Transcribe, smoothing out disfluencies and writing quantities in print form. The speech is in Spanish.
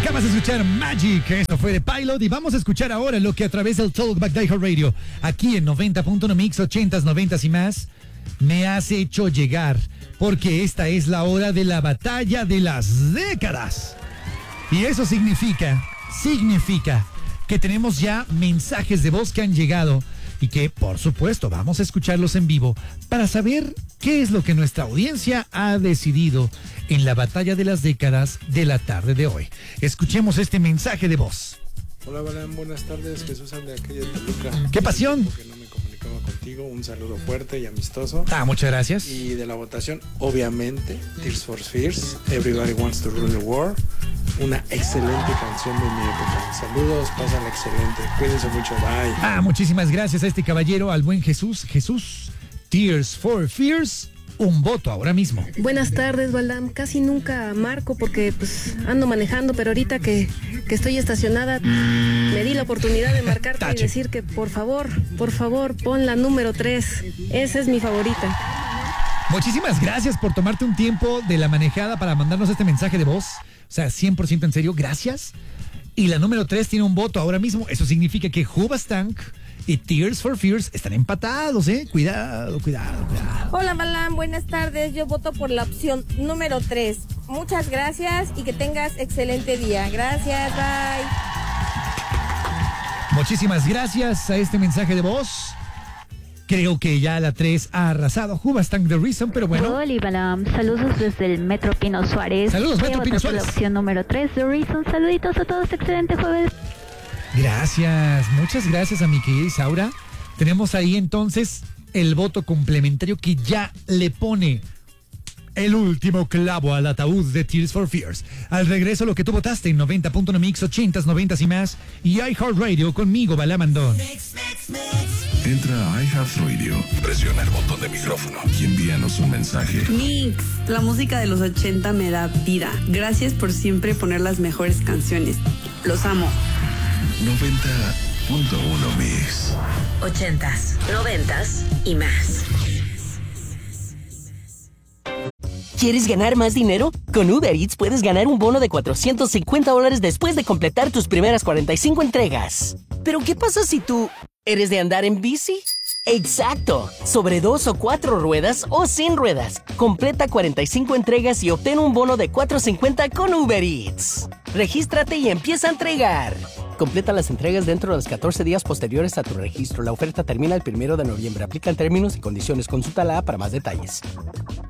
Acabas de escuchar Magic, esto fue de Pilot y vamos a escuchar ahora lo que a través del Talkback de Radio, aquí en 90.1 Mix, 80s, 90s y más, me has hecho llegar, porque esta es la hora de la batalla de las décadas. Y eso significa que tenemos ya mensajes de voz que han llegado y que, por supuesto, vamos a escucharlos en vivo para saber qué es lo que nuestra audiencia ha decidido en la batalla de las décadas de la tarde de hoy. Escuchemos este mensaje de voz. Hola, Balán, buenas tardes. Jesús habla de aquella de Toluca. ¡Qué pasión! Porque no me comunicaba contigo. Un saludo fuerte y amistoso. Muchas gracias. Y de la votación, obviamente, Tears for Fears, Everybody Wants to Rule the World. Una excelente canción de mi época. Saludos, pásala excelente. Cuídense mucho, bye. Muchísimas gracias a este caballero, al buen Jesús. Tears for Fears, un voto ahora mismo. Buenas tardes, Balam. Casi nunca marco porque ando manejando, pero ahorita que estoy estacionada, me di la oportunidad de marcarte y decir que por favor, pon la número 3. Esa es mi favorita. Muchísimas gracias por tomarte un tiempo de la manejada para mandarnos este mensaje de voz. O sea, 100% en serio, gracias. Y la número 3 tiene un voto ahora mismo. Eso significa que Hoobastank y Tears for Fears están empatados, ¿eh? Cuidado. Hola, Balam, buenas tardes. Yo voto por la opción número 3. Muchas gracias y que tengas excelente día. Gracias, bye. Muchísimas gracias a este mensaje de voz. Creo que ya la 3 ha arrasado. Hoobastank The Reason, pero bueno. Hola, Balam. Saludos desde el Metro Pino Suárez. Saludos, Metro Pino Suárez. La opción número 3, The Reason. Saluditos a todos. Excelente jueves. Gracias. Muchas gracias a mi querida Isaura. Tenemos ahí entonces el voto complementario que ya le pone el último clavo al ataúd de Tears for Fears. Al regreso, lo que tú votaste en 90.1 Mix, 80s, 90s y más. Y iHeartRadio conmigo, Balam Andón. Entra a iHeartRadio, presiona el botón de micrófono y envíanos un mensaje. Mix, la música de los 80 me da vida. Gracias por siempre poner las mejores canciones. Los amo. 90.1 Mix. 80s, 90s y más. ¿Quieres ganar más dinero? Con Uber Eats puedes ganar un bono de $450 después de completar tus primeras 45 entregas. ¿Pero qué pasa si tú eres de andar en bici? ¡Exacto! Sobre 2 o 4 ruedas o sin ruedas. Completa 45 entregas y obtén un bono de $450 con Uber Eats. Regístrate y empieza a entregar. Completa las entregas dentro de los 14 días posteriores a tu registro. La oferta termina el 1 de noviembre. Aplican términos y condiciones. Consulta la app para más detalles.